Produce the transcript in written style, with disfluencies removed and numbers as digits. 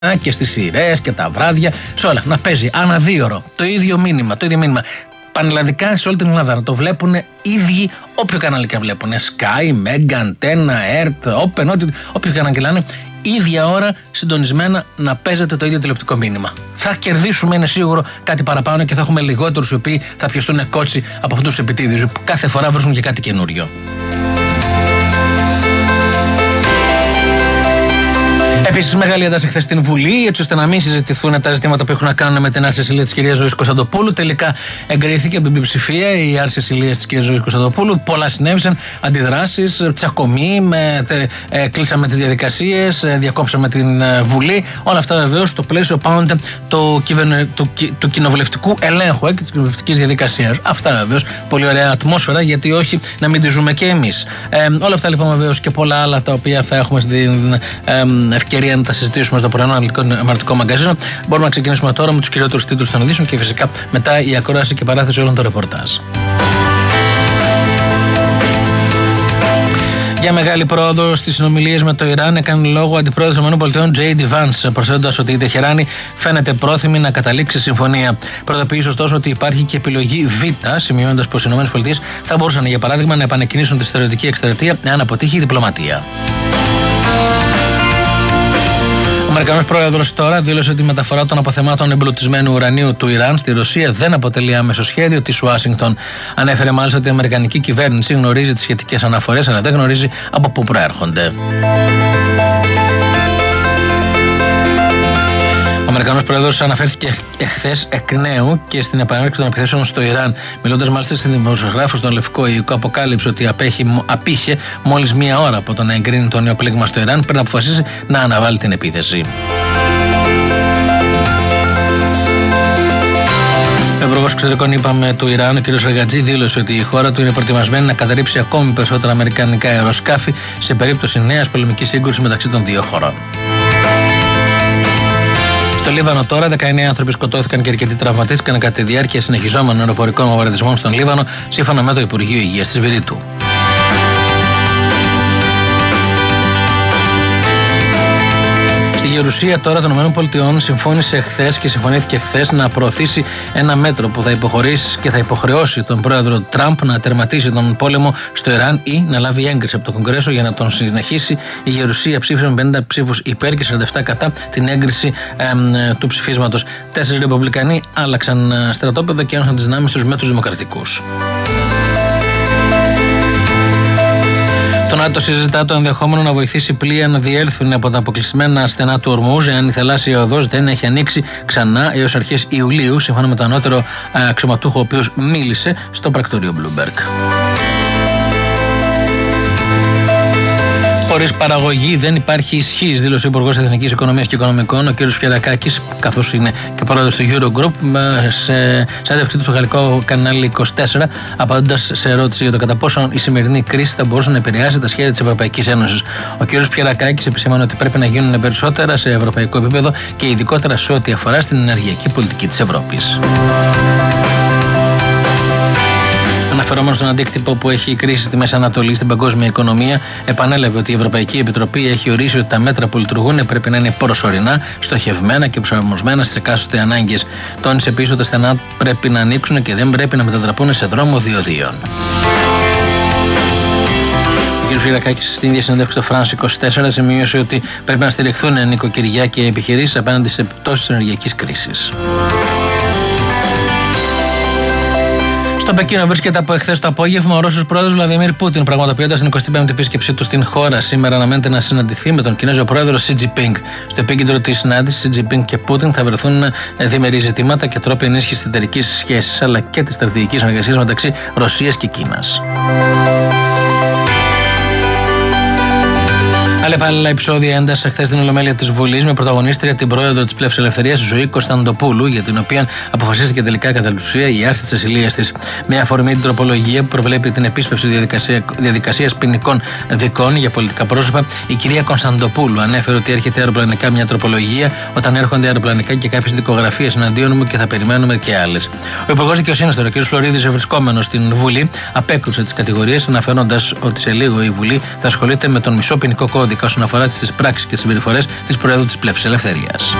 και στις σειρές και τα βράδια, σε όλα. Να παίζει ανά 2 ώρο το ίδιο μήνυμα. Πανελλαδικά σε όλη την Ελλάδα να το βλέπουν ίδιοι, όποιο κανάλι και βλέπουν. Sky, Mega, Antenna, Earth, Open, όποιο κανάλι και λένε. Ίδια ώρα συντονισμένα να παίζετε το ίδιο τηλεοπτικό μήνυμα. Θα κερδίσουμε, είναι σίγουρο, κάτι παραπάνω και θα έχουμε λιγότερους οι οποίοι θα πιαστούν κότσι από αυτούς τους επιτίδιους που κάθε φορά βρίσκουν και κάτι καινούριο. Επίσης, μεγάλη ένταση χθες στην Βουλή, έτσι ώστε να μην συζητηθούν τα ζητήματα που έχουν να κάνουν με την άρση ασυλίας της κυρίας Ζωής Κωνσταντοπούλου. Τελικά εγκρίθηκε από την πλειοψηφία η άρση ασυλίας της κυρίας Ζωής Κωνσταντοπούλου. Πολλά συνέβησαν, αντιδράσεις, τσακωμοί, κλείσαμε τις διαδικασίες, διακόψαμε την Βουλή. Όλα αυτά βεβαίως στο πλαίσιο πάντοτε του κοινοβουλευτικού ελέγχου και της κοινοβουλευτικής διαδικασίας. Αυτά βεβαίως πολύ ωραία ατμόσφαιρα, γιατί όχι να μην τη ζούμε και εμείς. Όλα αυτά λοιπόν βεβαίως και πολλά άλλα τα οποία θα έχουμε στην ευκαιρία να τα συζητήσουμε στο πρωινό αναλυτικό μαγκαζίνο. Μπορούμε να ξεκινήσουμε τώρα με τους κυριότερους τίτλους των ειδήσεων και φυσικά μετά η ακρόαση και παράθεση όλων των ρεπορτάζ. Για μεγάλη πρόοδο στις συνομιλίες με το Ιράν έκανε λόγο ο αντιπρόεδρος των ΗΠΑ J.D. Vance, προσθέτοντας ότι η Τεχεράνη φαίνεται πρόθυμη να καταλήξει συμφωνία. Προειδοποιεί ωστόσο ότι υπάρχει και επιλογή Β, σημειώνοντας πως οι ΗΠΑ θα μπορούσαν για παράδειγμα να επανεκκινήσουν τη στρατιωτική εκστρατεία εάν αποτύχει η διπλωματία. Ο Αμερικανός πρόεδρος τώρα δήλωσε ότι η μεταφορά των αποθεμάτων εμπλουτισμένου ουρανίου του Ιράν στη Ρωσία δεν αποτελεί άμεσο σχέδιο της Ουάσιγκτον. Ανέφερε μάλιστα ότι η Αμερικανική κυβέρνηση γνωρίζει τις σχετικές αναφορές, αλλά δεν γνωρίζει από πού προέρχονται. Ο Αμερικανός πρόεδρος αναφέρθηκε εχθές εκ νέου και στην επανάληψη των επιθέσεων στο Ιράν. Μιλώντας μάλιστα στην δημοσιογράφο στον Λευκό Οίκο, αποκάλυψε ότι απήχε μόλις μία ώρα από το να εγκρίνει το νέο πλήγμα στο Ιράν πριν αποφασίσει να αναβάλει την επίθεση. Ο Υπουργός Εξωτερικών, είπαμε, του Ιράν, ο κ. Ραγατζή, δήλωσε ότι η χώρα του είναι προετοιμασμένη να καταρρύψει ακόμη περισσότερα αμερικανικά αεροσκάφη σε περίπτωση νέας πολεμικής σύγκρουσης μεταξύ των δύο χωρών. Στο Λίβανο τώρα, 19 άνθρωποι σκοτώθηκαν και αρκετοί τραυματίστηκαν κατά τη διάρκεια συνεχιζόμενων αεροπορικών βομβαρδισμών στον Λίβανο, σύμφωνα με το Υπουργείο Υγείας της Βηρήτου. Στη Γερουσία τώρα των ΗΠΑ συμφωνήθηκε χθες να προωθήσει ένα μέτρο που θα υποχωρήσει και θα υποχρεώσει τον πρόεδρο Τραμπ να τερματίσει τον πόλεμο στο Ιράν ή να λάβει έγκριση από το Κογκρέσο για να τον συνεχίσει. Η Γερουσία ψήφισε με 50 ψήφους υπέρ και 47 κατά την έγκριση του ψηφίσματος. 4 Ρεπουμπλικανοί άλλαξαν στρατόπεδο και ένωσαν τις δυνάμεις τους με τους Δημοκρατικούς. Το ΝΑΤΟ συζητά το ενδεχόμενο να βοηθήσει πλοία να διέλθουν από τα αποκλεισμένα στενά του Ορμούζ, εάν η θαλάσσια οδός δεν έχει ανοίξει ξανά έως αρχές Ιουλίου, σύμφωνα με τον ανώτερο αξιωματούχο, ο οποίος μίλησε στο πρακτορείο Bloomberg. Χωρίς παραγωγή δεν υπάρχει ισχύς, δήλωσε ο Υπουργός Εθνικής Οικονομίας και Οικονομικών, ο κ. Πιερακάκης, καθώς είναι και πρόεδρος του Eurogroup, σε συνέντευξή του στο γαλλικό κανάλι 24, απαντώντας σε ερώτηση για το κατά πόσο η σημερινή κρίση θα μπορούσε να επηρεάσει τα σχέδια της Ευρωπαϊκής Ένωσης. Ο κ. Πιερακάκης επισήμανε ότι πρέπει να γίνουν περισσότερα σε ευρωπαϊκό επίπεδο και ειδικότερα σε ό,τι αφορά στην ενεργειακή πολιτική της Ευρώπης. Αναφερόμενο στον αντίκτυπο που έχει η κρίση στη Μέση Ανατολή στην παγκόσμια οικονομία, επανέλαβε ότι η Ευρωπαϊκή Επιτροπή έχει ορίσει ότι τα μέτρα που λειτουργούν πρέπει να είναι προσωρινά, στοχευμένα και προσαρμοσμένα στις εκάστοτε ανάγκες. Τόνισε επίσης ότι τα στενά πρέπει να ανοίξουν και δεν πρέπει να μετατραπούν σε δρόμο διοδίων. Ο κ. Φυρακάκης στην ίδια συνέντευξη στο France 24 σημείωσε ότι πρέπει να στηριχθούν νοικοκυριά και επιχειρήσεις απέναντι στις επιπτώσεις της ενεργειακής κρίσης. Στο Πεκίνο βρίσκεται από εχθές το απόγευμα ο Ρώσος πρόεδρος Βλαντιμίρ Πούτιν, πραγματοποιώντας την 25η επίσκεψή του στην χώρα. Σήμερα αναμένεται να συναντηθεί με τον Κινέζο πρόεδρο Σι Τζινπίνγκ. Στο επίκεντρο της συνάντησης, Σι Τζινπίνγκ και Πούτιν θα βρεθούν διμερεί ζητήματα και τρόποι ενίσχυσης της εταιρικής σχέσης, αλλά και της στρατηγικής συνεργασίας μεταξύ Ρωσίας και Κίνας. Άλλα παράλληλα επεισόδια ένταση χθες στην Ολομέλεια της Βουλής με πρωταγωνίστρια την πρόεδρο της Πλεύσης Ελευθερίας Ζωή Κωνσταντοπούλου, για την οποία αποφασίστηκε τελικά κατά πλειοψηφία η άρση της ασυλίας της. Με αφορμή την τροπολογία που προβλέπει την επίσπευση διαδικασίας ποινικών δικών για πολιτικά πρόσωπα, η κυρία Κωνσταντοπούλου ανέφερε ότι έρχεται αεροπλανικά μια τροπολογία όταν έρχονται αεροπλανικά και κάποιες δικογραφίες εναντίον μου και θα περιμένουμε και άλλες. Ο Υπουργός Δικαιοσύνης τώρα, κ. Φλωρίδης, βρισκόμενος στην Βουλή, απέκρουσε τις κατηγορίες, αναφέροντας ότι σε λίγο η Βουλή θα ασχολείται με τον μισό ποινικό κώδικα όσον αφορά τις πράξεις και τις συμπεριφορές της Προέδρου της Πλεύσης Ελευθερίας.